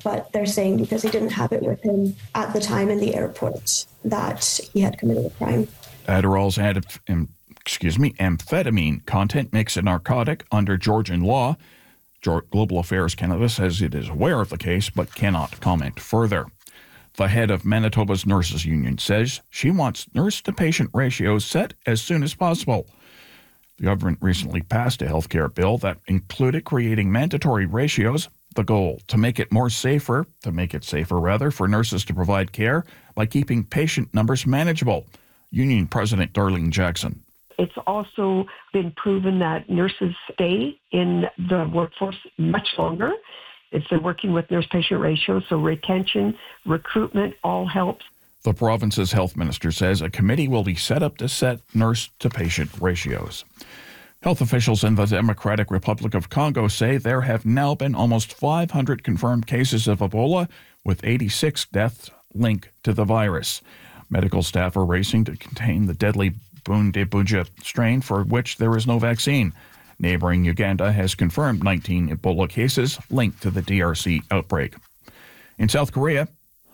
but they're saying because he didn't have it with him at the time in the airport that he had committed a crime. Adderall's amphetamine content makes a narcotic under Georgian law. Global Affairs Canada says it is aware of the case but cannot comment further. The head of Manitoba's Nurses Union says she wants nurse-to-patient ratios set as soon as possible. The government recently passed a healthcare bill that included creating mandatory ratios. The goal, to make it safer for nurses to provide care by keeping patient numbers manageable. Union President Darlene Jackson. It's also been proven that nurses stay in the workforce much longer if they're working with nurse-patient ratios, so retention, recruitment, all helps. The province's health minister says a committee will be set up to set nurse-to-patient ratios. Health officials in the Democratic Republic of Congo say there have now been almost 500 confirmed cases of Ebola, with 86 deaths linked to the virus. Medical staff are racing to contain the deadly Bundibugyo strain for which there is no vaccine. Neighboring Uganda has confirmed 19 Ebola cases linked to the DRC outbreak. In South Korea,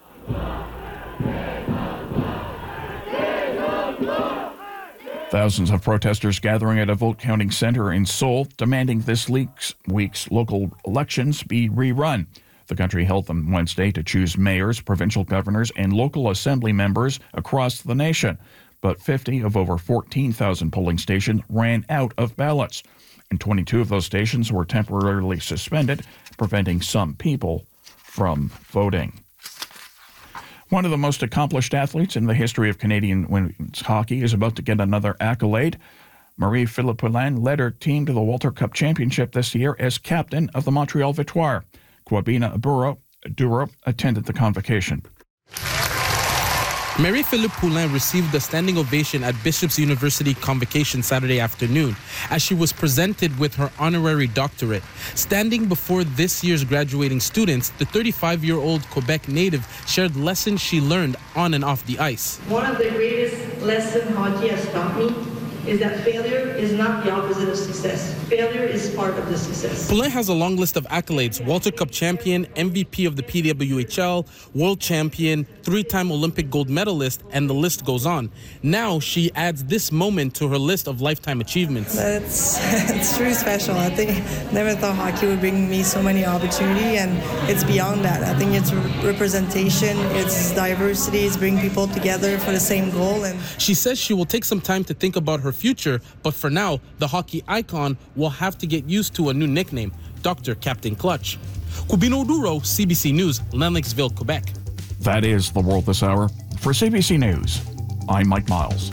thousands of protesters gathering at a vote-counting center in Seoul demanding this week's local elections be rerun. The country held them Wednesday to choose mayors, provincial governors, and local assembly members across the nation. But 50 of over 14,000 polling stations ran out of ballots, and 22 of those stations were temporarily suspended, preventing some people from voting. One of the most accomplished athletes in the history of Canadian women's hockey is about to get another accolade. Marie-Philip Poulin led her team to the Walter Cup Championship this year as captain of the Montreal Victoire. Kwabena Duro attended the convocation. Marie-Philip Poulin received a standing ovation at Bishop's University convocation Saturday afternoon as she was presented with her honorary doctorate. Standing before this year's graduating students, the 35-year-old Quebec native shared lessons she learned on and off the ice. One of the greatest lessons hockey has taught me is that failure is not the opposite of success. Failure is part of the success. Poulin has a long list of accolades: Walter Cup champion, MVP of the PWHL, world champion, 3-time Olympic gold medalist, and the list goes on. Now she adds this moment to her list of lifetime achievements. It's truly special. I think never thought hockey would bring me so many opportunities, and it's beyond that. I think it's representation, it's diversity, it's bringing people together for the same goal. And she says she will take some time to think about her future, but for now, the hockey icon will have to get used to a new nickname, Dr. Captain Clutch. Kwabena Duro, CBC News, Lennoxville, Quebec. That is The World This Hour. For CBC News, I'm Mike Miles.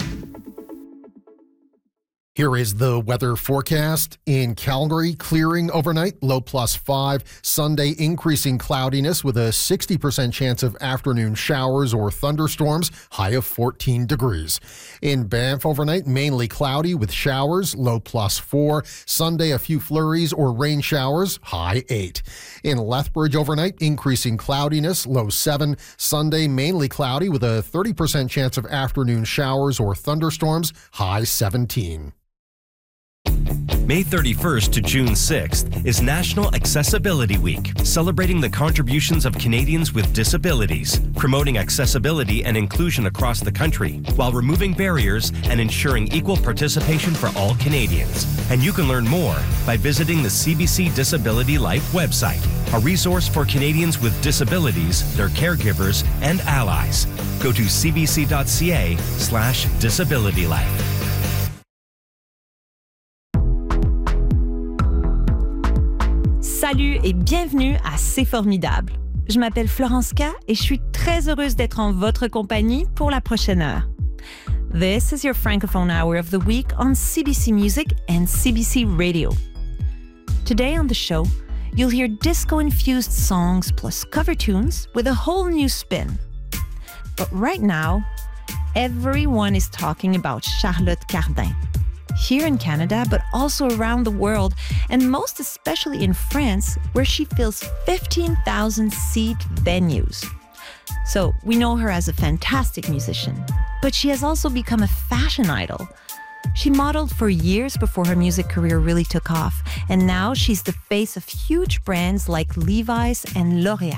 Here is the weather forecast. In Calgary, clearing overnight, low +5. Sunday, increasing cloudiness with a 60% chance of afternoon showers or thunderstorms, high of 14 degrees. In Banff overnight, mainly cloudy with showers, low +4. Sunday, a few flurries or rain showers, high 8. In Lethbridge overnight, increasing cloudiness, low 7. Sunday, mainly cloudy with a 30% chance of afternoon showers or thunderstorms, high 17. May 31st to June 6th is National Accessibility Week, celebrating the contributions of Canadians with disabilities, promoting accessibility and inclusion across the country, while removing barriers and ensuring equal participation for all Canadians. And you can learn more by visiting the CBC Disability Life website, a resource for Canadians with disabilities, their caregivers, and allies. Go to cbc.ca/disabilitylife. Salut et bienvenue à C'est Formidable. Je m'appelle Florence K et je suis très heureuse d'être en votre compagnie pour la prochaine heure. This is your Francophone Hour of the week on CBC Music and CBC Radio. Today on the show, you'll hear disco-infused songs plus cover tunes with a whole new spin. But right now, everyone is talking about Charlotte Cardin. Here in Canada, but also around the world, and most especially in France, where she fills 15,000-seat venues. So we know her as a fantastic musician, but she has also become a fashion idol. She modeled for years before her music career really took off, and now she's the face of huge brands like Levi's and L'Oréal.